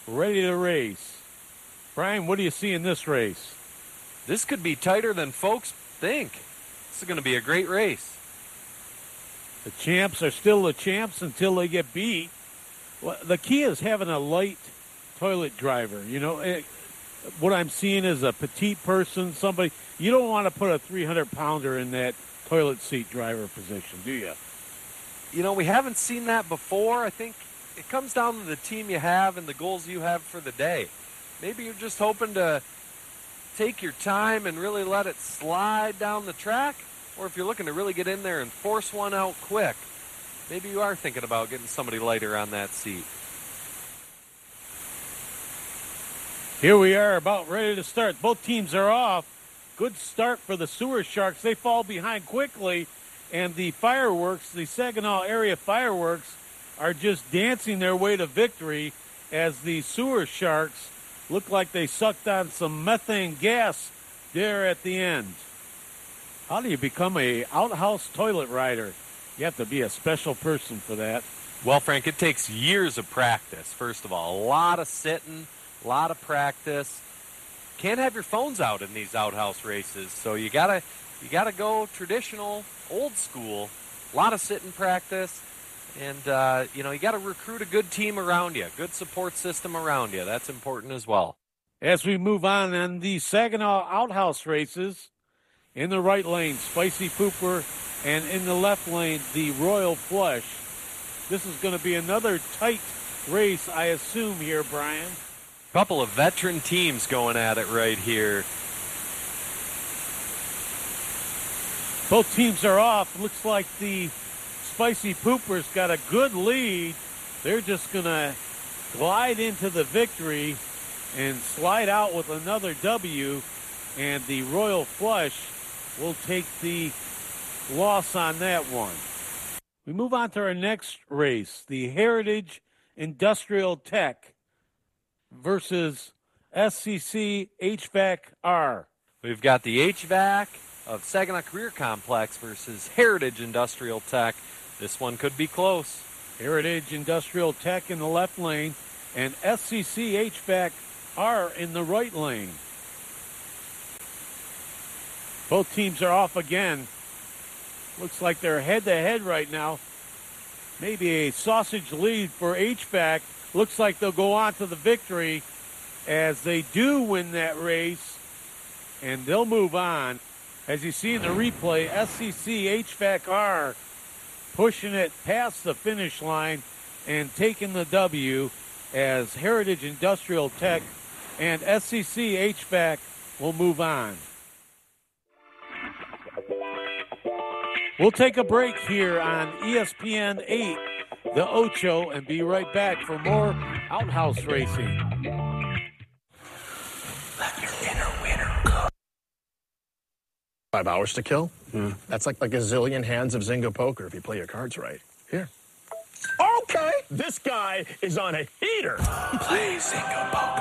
ready to race. Brian, what do you see in this race? This could be tighter than folks think. This is going to be a great race. The champs are still the champs until they get beat. Well, the key is having a light toilet driver. You know, what I'm seeing is a petite person, somebody. You don't want to put a 300-pounder in that toilet seat driver position, do you? You know, we haven't seen that before. I think it comes down to the team you have and the goals you have for the day. Maybe you're just hoping to take your time and really let it slide down the track, or if you're looking to really get in there and force one out quick, maybe you are thinking about getting somebody lighter on that seat. Here we are about ready to start. Both teams are off. Good start for the Sewer Sharks. They fall behind quickly, and the fireworks, the Saginaw area fireworks, are just dancing their way to victory as the Sewer Sharks look like they sucked on some methane gas there at the end. How do you become a outhouse toilet rider? You have to be a special person for that. Well, Frank, it takes years of practice, first of all. A lot of sitting, a lot of practice. Can't have your phones out in these outhouse races, so you gotta go traditional, old school. A lot of sitting practice, and you gotta recruit a good team around you, good support system around you. That's important as well. As we move on in the Saginaw outhouse races, in the right lane, Spicy Pooper, and in the left lane, the Royal Flush. This is going to be another tight race, I assume, here, Brian. Couple of veteran teams going at it right here. Both teams are off. Looks like the Spicy Poopers got a good lead. They're just going to glide into the victory and slide out with another W, and the Royal Flush will take the loss on that one. We move on to our next race, the Heritage Industrial Tech versus SCC HVAC R. We've got the HVAC of Saginaw Career Complex versus Heritage Industrial Tech. This one could be close. Heritage Industrial Tech in the left lane and SCC HVAC R in the right lane. Both teams are off again. Looks like they're head-to-head right now. Maybe a sausage lead for HVAC. Looks like they'll go on to the victory as they do win that race, and they'll move on. As you see in the replay, SCC HVAC R pushing it past the finish line and taking the W as Heritage Industrial Tech and SCC HVAC will move on. We'll take a break here on ESPN 8, the Ocho, and be right back for more outhouse racing. Let your inner winner go. 5 hours to kill? That's like a gazillion hands of Zynga poker if you play your cards right. Here. Okay, this guy is on a heater. Play Zynga poker.